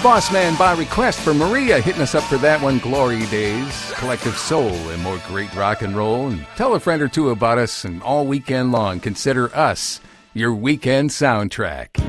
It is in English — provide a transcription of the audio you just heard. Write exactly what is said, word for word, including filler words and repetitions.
Boss Man by request for Maria, hitting us up for that one. Glory Days, Collective Soul, and more great rock and roll. And tell a friend or two about us, and all weekend long, consider us your weekend soundtrack.